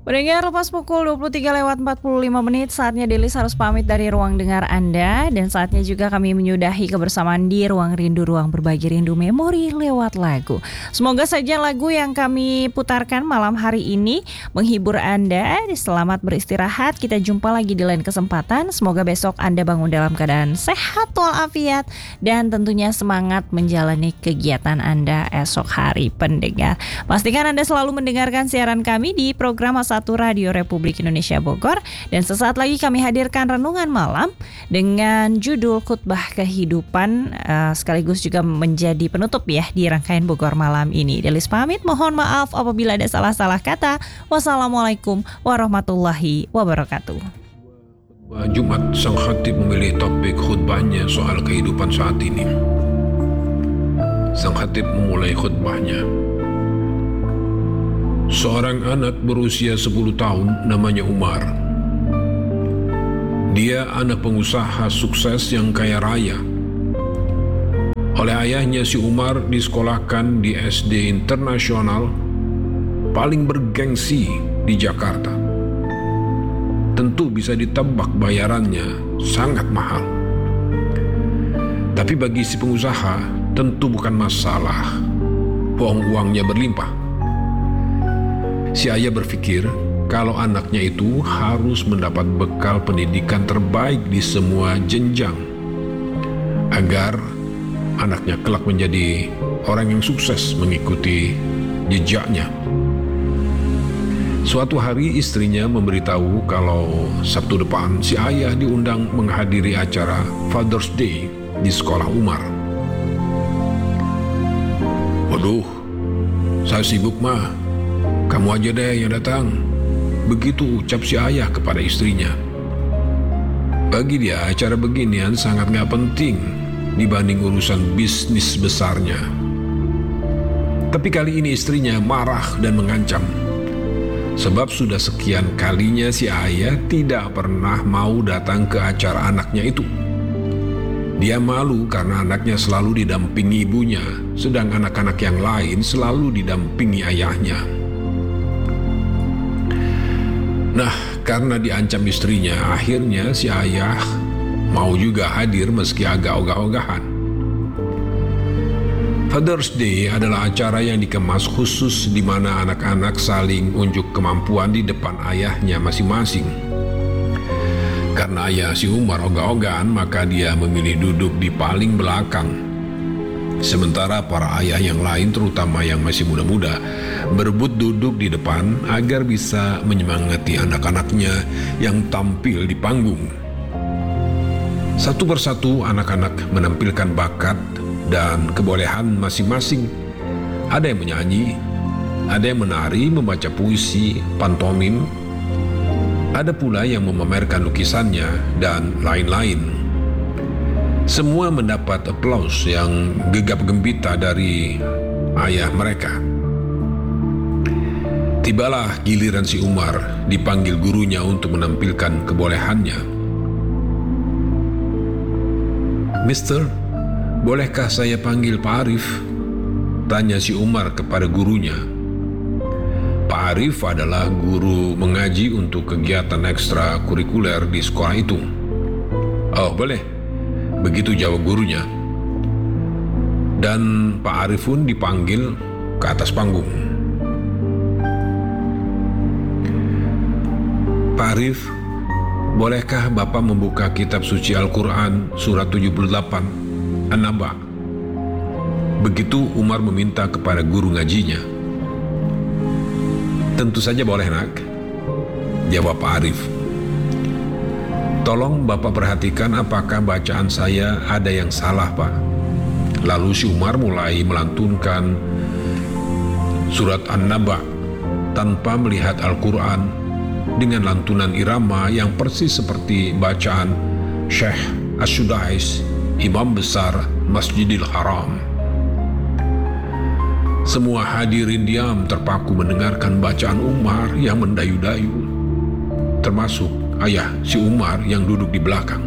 Pendengar, lepas pukul 23:45, saatnya Delis harus pamit dari ruang dengar Anda. Dan saatnya juga kami menyudahi kebersamaan di Ruang Rindu, ruang berbagi rindu memori lewat lagu. Semoga saja lagu yang kami putarkan malam hari ini menghibur Anda. Selamat beristirahat, kita jumpa lagi di lain kesempatan. Semoga besok Anda bangun dalam keadaan sehat walafiat dan tentunya semangat menjalani kegiatan Anda esok hari, pendengar. Pastikan Anda selalu mendengarkan siaran kami di program Masa Radio Republik Indonesia Bogor, dan sesaat lagi kami hadirkan renungan malam dengan judul Khutbah Kehidupan, sekaligus juga menjadi penutup ya di rangkaian Bogor malam ini. Delis pamit, mohon maaf apabila ada salah-salah kata. Wassalamualaikum warahmatullahi wabarakatuh. Jumat, sang khatib memilih topik khutbahnya soal kehidupan saat ini. Sang khatib memulai khutbahnya. Seorang anak berusia 10 tahun namanya Umar. Dia anak pengusaha sukses yang kaya raya. Oleh ayahnya, si Umar disekolahkan di SD internasional paling bergengsi di Jakarta. Tentu bisa ditebak bayarannya sangat mahal. Tapi bagi si pengusaha tentu bukan masalah. Uangnya berlimpah. Si ayah berpikir kalau anaknya itu harus mendapat bekal pendidikan terbaik di semua jenjang agar anaknya kelak menjadi orang yang sukses mengikuti jejaknya. Suatu hari istrinya memberitahu kalau Sabtu depan si ayah diundang menghadiri acara Father's Day di sekolah Umar. Waduh, saya sibuk mah. Kamu aja deh yang datang. Begitu ucap si ayah kepada istrinya. Bagi dia acara beginian sangat gak penting dibanding urusan bisnis besarnya. Tapi kali ini istrinya marah dan mengancam. Sebab sudah sekian kalinya si ayah tidak pernah mau datang ke acara anaknya itu. Dia malu karena anaknya selalu didampingi ibunya, sedang anak-anak yang lain selalu didampingi ayahnya. Nah, karena diancam istrinya, akhirnya si ayah mau juga hadir meski agak ogah-ogahan. Father's Day adalah acara yang dikemas khusus di mana anak-anak saling unjuk kemampuan di depan ayahnya masing-masing. Karena ayah si Umar ogah-ogahan, maka dia memilih duduk di paling belakang. Sementara para ayah yang lain, terutama yang masih muda-muda, berebut duduk di depan agar bisa menyemangati anak-anaknya yang tampil di panggung. Satu persatu anak-anak menampilkan bakat dan kebolehan masing-masing. Ada yang menyanyi, ada yang menari, membaca puisi, pantomim, ada pula yang memamerkan lukisannya, dan lain-lain. Semua mendapat aplaus yang gegap gempita dari ayah mereka. Tibalah giliran si Umar dipanggil gurunya untuk menampilkan kebolehannya. "Mister, bolehkah saya panggil Pak Arif?" tanya si Umar kepada gurunya. Pak Arif adalah guru mengaji untuk kegiatan ekstrakurikuler di sekolah itu. "Oh, boleh." Begitu jawab gurunya. Dan Pak Arif pun dipanggil ke atas panggung. "Pak Arif, bolehkah Bapak membuka kitab suci Al-Quran surat 78, An-Naba?" Begitu Umar meminta kepada guru ngajinya. "Tentu saja boleh, nak," jawab Pak Arif. "Tolong Bapak perhatikan apakah bacaan saya ada yang salah, Pak." Lalu si Umar mulai melantunkan surat An-Naba tanpa melihat Al-Quran dengan lantunan irama yang persis seperti bacaan Syekh As-Sudais, Imam Besar Masjidil Haram. Semua hadirin diam terpaku mendengarkan bacaan Umar yang mendayu-dayu, termasuk ayah si Umar yang duduk di belakang.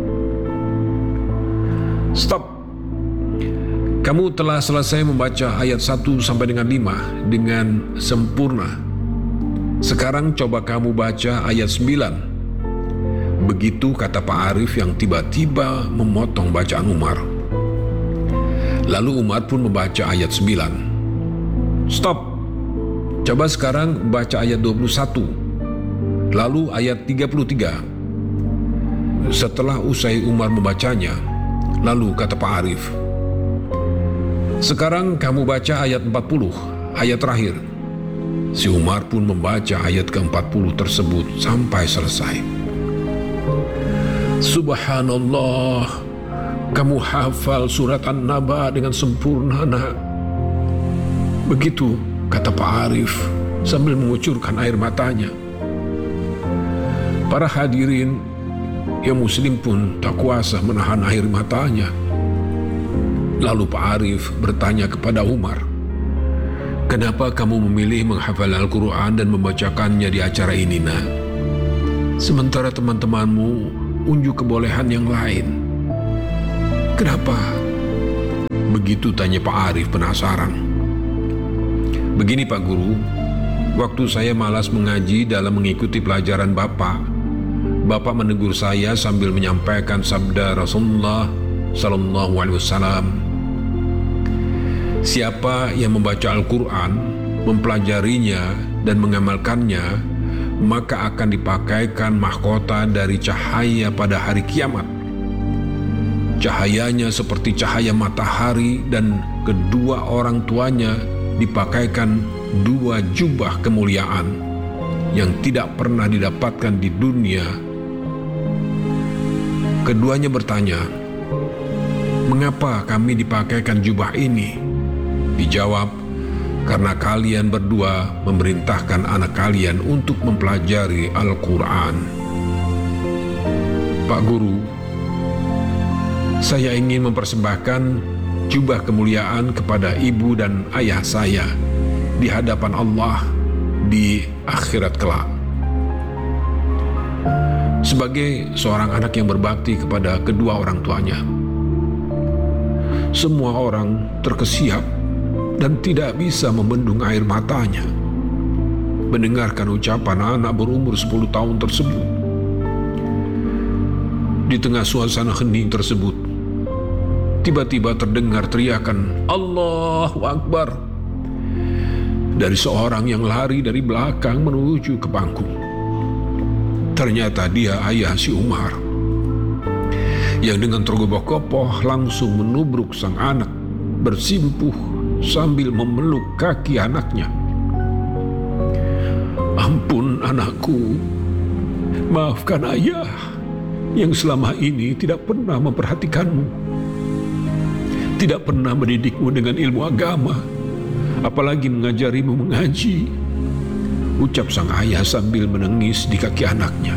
"Stop. Kamu telah selesai membaca ayat 1 sampai dengan 5 dengan sempurna. Sekarang coba kamu baca ayat 9. Begitu kata Pak Arif yang tiba-tiba memotong bacaan Umar. Lalu Umar pun membaca ayat 9. Stop. Coba sekarang baca ayat 21. Lalu ayat 33. Setelah usai Umar membacanya, lalu kata Pak Arif, sekarang kamu baca ayat 40, ayat terakhir. Si Umar pun membaca ayat ke-40 tersebut sampai selesai. Subhanallah, kamu hafal surat An-Naba dengan sempurna, nak. Begitu kata Pak Arif sambil mengucurkan air matanya. Para hadirin yang muslim pun tak kuasa menahan air matanya. Lalu Pak Arif bertanya kepada Umar, kenapa kamu memilih menghafal Al-Quran dan membacakannya di acara ini, nak? Sementara teman-temanmu unjuk kebolehan yang lain. Kenapa? Begitu tanya Pak Arif penasaran. Begini Pak Guru, waktu saya malas mengaji dalam mengikuti pelajaran Bapak menegur saya sambil menyampaikan sabda Rasulullah Sallallahu Alaihi Wasallam. Siapa yang membaca Al-Quran, mempelajarinya dan mengamalkannya, maka akan dipakaikan mahkota dari cahaya pada hari kiamat. Cahayanya seperti cahaya matahari dan kedua orang tuanya dipakaikan 2 jubah kemuliaan yang tidak pernah didapatkan di dunia. Keduanya bertanya, mengapa kami dipakaikan jubah ini? Dijawab, karena kalian berdua memerintahkan anak kalian untuk mempelajari Al-Quran. Pak Guru, saya ingin mempersembahkan jubah kemuliaan kepada ibu dan ayah saya di hadapan Allah di akhirat kelak. Sebagai seorang anak yang berbakti kepada kedua orang tuanya, semua orang terkesiap dan tidak bisa membendung air matanya mendengarkan ucapan anak berumur 10 tahun tersebut. Di tengah suasana hening tersebut, tiba-tiba terdengar teriakan Allahu Akbar dari seorang yang lari dari belakang menuju ke bangku. Ternyata dia ayah si Umar, yang dengan tergopoh-gopoh langsung menubruk sang anak, bersimpuh sambil memeluk kaki anaknya. Ampun anakku, maafkan ayah yang selama ini tidak pernah memperhatikanmu, tidak pernah mendidikmu dengan ilmu agama, apalagi mengajarimu mengaji, ucap sang ayah sambil menangis di kaki anaknya.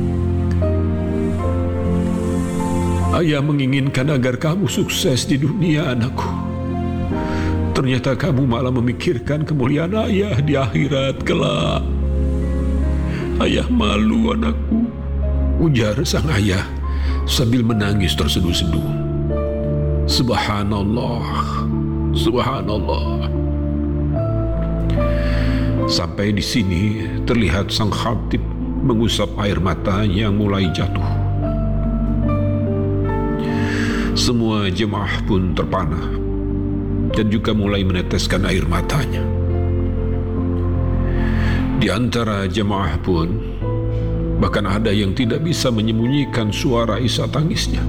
Ayah menginginkan agar kamu sukses di dunia, anakku. Ternyata kamu malah memikirkan kemuliaan ayah di akhirat kelak. Ayah malu, anakku, ujar sang ayah sambil menangis terseduh-seduh. Subhanallah, subhanallah. Sampai di sini terlihat sang khatib mengusap air mata yang mulai jatuh. Semua jemaah pun terpana dan juga mulai meneteskan air matanya. Di antara jemaah pun bahkan ada yang tidak bisa menyembunyikan suara isak tangisnya.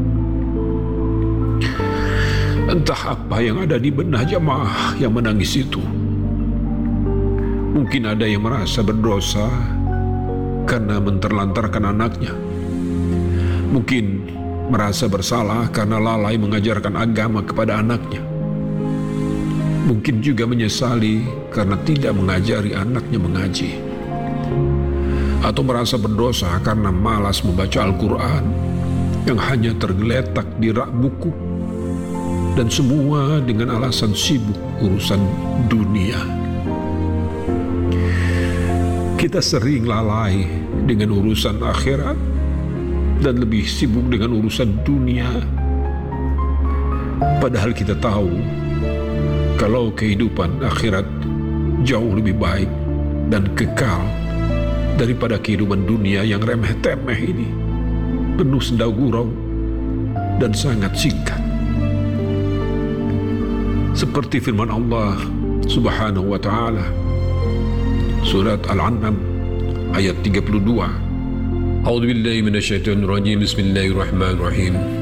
Entah apa yang ada di benak jemaah yang menangis itu. Mungkin ada yang merasa berdosa karena menterlantarkan anaknya. Mungkin merasa bersalah karena lalai mengajarkan agama kepada anaknya. Mungkin juga menyesali karena tidak mengajari anaknya mengaji. Atau merasa berdosa karena malas membaca Al-Quran yang hanya tergeletak di rak buku. Dan semua dengan alasan sibuk urusan dunia. Kita sering lalai dengan urusan akhirat dan lebih sibuk dengan urusan dunia. Padahal kita tahu kalau kehidupan akhirat jauh lebih baik dan kekal daripada kehidupan dunia yang remeh-temeh ini, penuh senda gurau dan sangat singkat. Seperti firman Allah Subhanahu wa ta'ala, surat Al-An'am ayat 32. A'udzu billahi minasyaitonir rajim. Bismillahirrahmanirrahim.